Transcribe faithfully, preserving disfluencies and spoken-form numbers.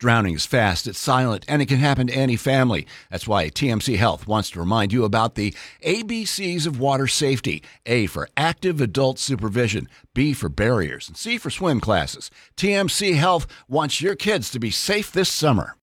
Drowning is fast, it's silent, and it can happen to any family. That's why T M C Health wants to remind you about the A B Cs of water safety. A for active adult supervision, B for barriers, and C for swim classes. T M C Health wants your kids to be safe this summer.